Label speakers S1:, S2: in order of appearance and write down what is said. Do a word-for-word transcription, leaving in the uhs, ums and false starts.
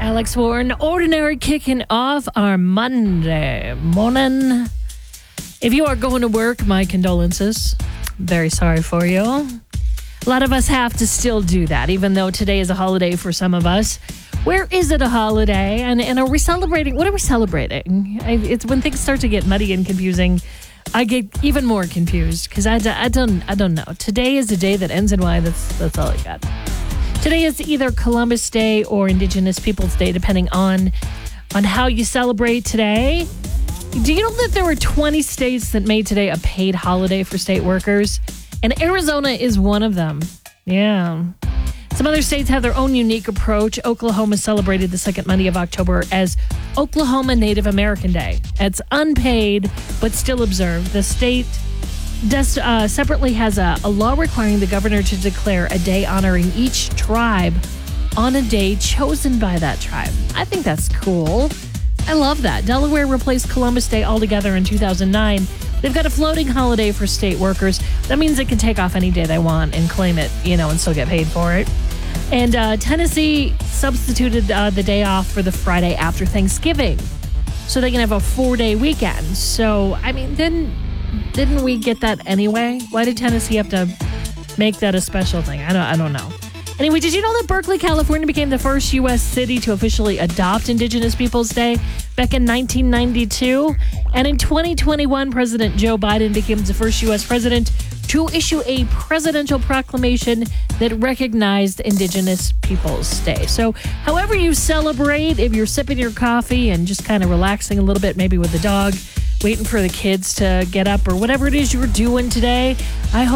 S1: Alex Warren, Ordinary, kicking off our Monday morning. If you are going to work, my condolences. Very sorry for you. A lot of us have to still do that, even though today is a holiday for some of us. Where is it a holiday? And, and are we celebrating? What are we celebrating? I, it's when things start to get muddy and confusing, I get even more confused because I, I, don't, I don't know. Today is a day that ends in Y. That's, that's all I got. Today is either Columbus Day or Indigenous Peoples Day, depending on, on how you celebrate today. Do you know that there were twenty states that made today a paid holiday for state workers? And Arizona is one of them. Yeah. Some other states have their own unique approach. Oklahoma celebrated the second Monday of October as Oklahoma Native American Day. It's unpaid, but still observed. The state does, uh, separately has a, a law requiring the governor to declare a day honoring each tribe on a day chosen by that tribe. I think that's cool. I love that. Delaware replaced Columbus Day altogether in two thousand nine. They've got a floating holiday for state workers. That means they can take off any day they want and claim it, you know, and still get paid for it. And uh, Tennessee substituted uh, the day off for the Friday after Thanksgiving so they can have a four-day weekend. So, I mean, didn't, didn't we get that anyway? Why did Tennessee have to make that a special thing? I don't, I don't know. Anyway, did you know that Berkeley, California became the first U S city to officially adopt Indigenous Peoples Day back in nineteen ninety-two? And in twenty twenty-one, President Joe Biden became the first U S president to issue a presidential proclamation that recognized Indigenous Peoples Day. So however you celebrate, if you're sipping your coffee and just kind of relaxing a little bit, maybe with the dog, waiting for the kids to get up or whatever it is you're doing today, I hope